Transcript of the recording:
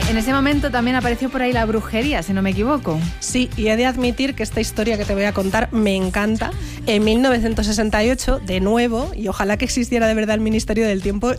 En ese momento también apareció por ahí la brujería, si no me equivoco. Sí, y he de admitir que esta historia que te voy a contar me encanta. En 1968, de nuevo, y ojalá que existiera de verdad el Ministerio del Tiempo